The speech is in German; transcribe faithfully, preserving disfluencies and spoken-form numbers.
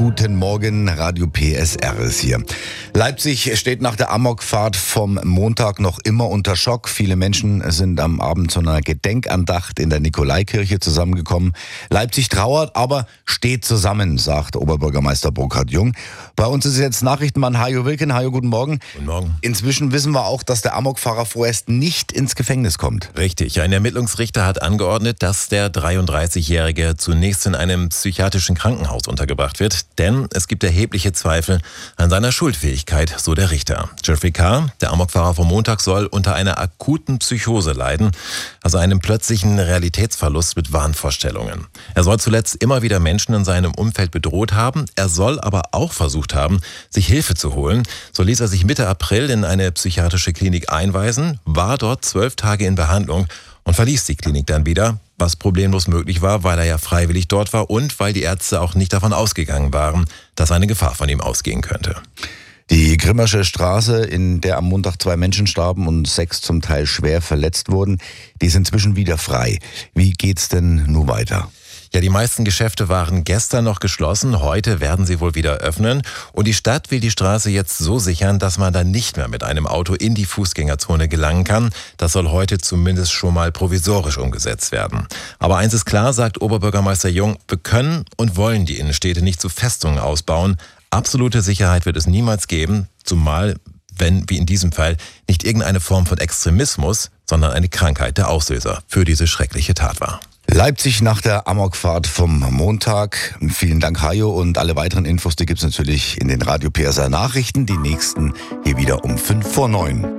guten Morgen, Radio P S R ist hier. Leipzig steht nach der Amokfahrt vom Montag noch immer unter Schock. Viele Menschen sind am Abend zu einer Gedenkandacht in der Nikolaikirche zusammengekommen. Leipzig trauert, aber steht zusammen, sagt Oberbürgermeister Burkhard Jung. Bei uns ist jetzt Nachrichtenmann Hajo Wilken. Hajo, guten Morgen. Guten Morgen. Inzwischen wissen wir auch, dass der Amokfahrer vorerst nicht ins Gefängnis kommt. Richtig. Ein Ermittlungsrichter hat angeordnet, dass der dreiunddreißigjährige zunächst in einem psychiatrischen Krankenhaus untergebracht wird, denn es gibt erhebliche Zweifel an seiner Schuldfähigkeit, so der Richter. Jeffrey K., der Amokfahrer vom Montag, soll unter einer akuten Psychose leiden, also einem plötzlichen Realitätsverlust mit Wahnvorstellungen. Er soll zuletzt immer wieder Menschen in seinem Umfeld bedroht haben, er soll aber auch versucht haben, sich Hilfe zu holen. So ließ er sich Mitte April in eine psychiatrische Klinik einweisen, war dort zwölf Tage in Behandlung und verließ die Klinik dann wieder, was problemlos möglich war, weil er ja freiwillig dort war und weil die Ärzte auch nicht davon ausgegangen waren, dass eine Gefahr von ihm ausgehen könnte. Die Grimmersche Straße, in der am Montag zwei Menschen starben und sechs zum Teil schwer verletzt wurden, die ist inzwischen wieder frei. Wie geht's denn nun weiter? Ja, die meisten Geschäfte waren gestern noch geschlossen, heute werden sie wohl wieder öffnen. Und die Stadt will die Straße jetzt so sichern, dass man dann nicht mehr mit einem Auto in die Fußgängerzone gelangen kann. Das soll heute zumindest schon mal provisorisch umgesetzt werden. Aber eins ist klar, sagt Oberbürgermeister Jung, wir können und wollen die Innenstädte nicht zu Festungen ausbauen. Absolute Sicherheit wird es niemals geben, zumal, wenn, wie in diesem Fall, nicht irgendeine Form von Extremismus, sondern eine Krankheit der Auslöser für diese schreckliche Tat war. Leipzig nach der Amokfahrt vom Montag. Vielen Dank, Hajo. Und alle weiteren Infos, die gibt's natürlich in den Radio P S R Nachrichten. Die nächsten hier wieder um fünf vor neun.